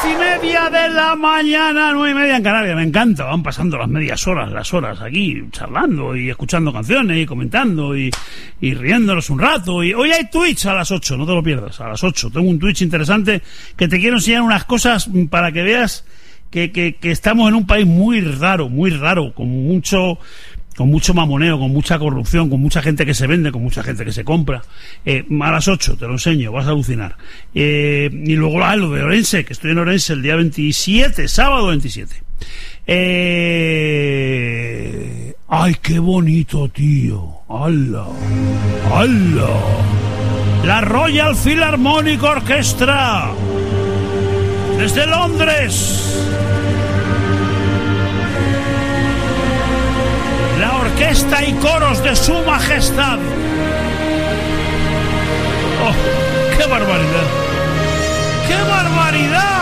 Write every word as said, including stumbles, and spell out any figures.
y media de la mañana, nueve y media en Canarias. Me encanta, van pasando las medias horas, las horas aquí, charlando y escuchando canciones y comentando y, y riéndonos un rato. Y hoy hay Twitch a las ocho, no te lo pierdas, a las ocho. Tengo un Twitch interesante que te quiero enseñar unas cosas para que veas que, que, que estamos en un país muy raro, muy raro, con mucho... con mucho mamoneo, con mucha corrupción, con mucha gente que se vende, con mucha gente que se compra. Eh, a las ocho te lo enseño, vas a alucinar. Eh, y luego ah, lo de Orense, que estoy en Orense el día veintisiete, sábado veintisiete. Eh... ¡Ay, qué bonito, tío! ¡Hala! ¡Hala! La Royal Philharmonic Orchestra, desde Londres. La orquesta y coros de su majestad. ¡Oh, qué barbaridad! ¡Qué barbaridad!